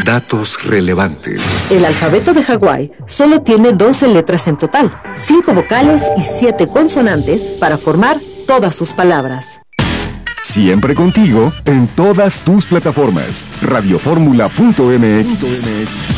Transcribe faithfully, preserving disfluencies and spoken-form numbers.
Datos relevantes. El alfabeto de Hawái solo tiene doce letras en total, cinco vocales y siete consonantes para formar todas sus palabras. Siempre contigo en todas tus plataformas. radioformula punto m x.